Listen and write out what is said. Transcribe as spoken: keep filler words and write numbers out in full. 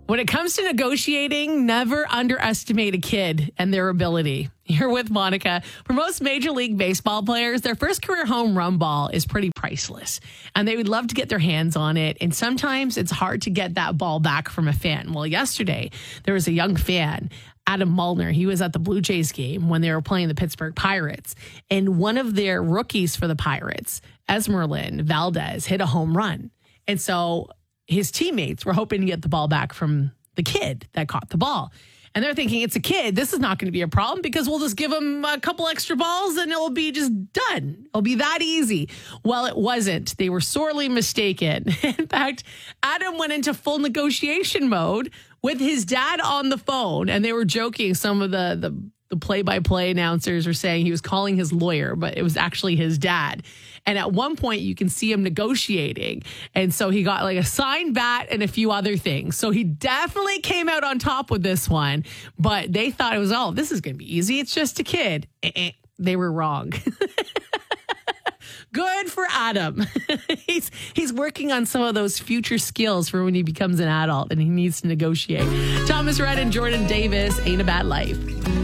When it comes to negotiating, never underestimate a kid and their ability. Here with Monica. For most Major League Baseball players, their first career home run ball is pretty priceless. And they would love to get their hands on it. And sometimes it's hard to get that ball back from a fan. Well, yesterday, there was a young fan, Adam Mullner. He was at the Blue Jays game when they were playing the Pittsburgh Pirates. And one of their rookies for the Pirates, Esmeralyn Valdez, hit a home run. And so his teammates were hoping to get the ball back from the kid that caught the ball. And they're thinking, it's a kid. This is not going to be a problem because we'll just give him a couple extra balls and it'll be just done. It'll be that easy. Well, it wasn't. They were sorely mistaken. In fact, Adam went into full negotiation mode with his dad on the phone. And they were joking. Some of the, the, the play-by-play announcers were saying he was calling his lawyer, but it was actually his dad. And at one point, you can see him negotiating. And so he got like a signed bat and a few other things. So he definitely came out on top with this one. But they thought it was, oh, this is going to be easy. It's just a kid. Eh-eh. They were wrong. Good for Adam. he's he's working on some of those future skills for when he becomes an adult and he needs to negotiate. Thomas Rhett and Jordan Davis, Ain't a Bad Life.